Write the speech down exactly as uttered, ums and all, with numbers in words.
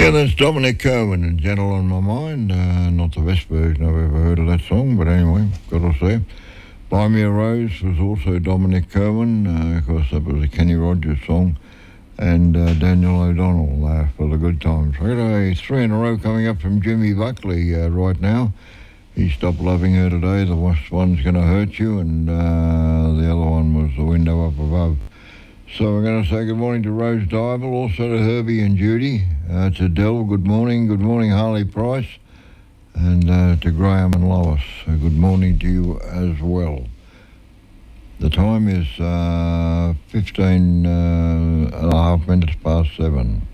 Yeah, that's Dominic Kerwin and Gentle on My Mind. Uh, not the best version I've ever heard of that song, but anyway, got to say. Buy Me a Rose was also Dominic Kerwin. Uh, of course, that was a Kenny Rogers song. And uh, Daniel O'Donnell uh, for the good times. I got a three in a row coming up from Jimmy Buckley uh, right now. He stopped loving her today. The worst one's going to hurt you, and uh, the other one was The Window Up Above. So we're going to say good morning to Rose Dival, also to Herbie and Judy, uh, to Dell, good morning, good morning Harley Price, and uh, to Graham and Lois, uh, good morning to you as well. The time is uh, fifteen uh, and a half minutes past seven.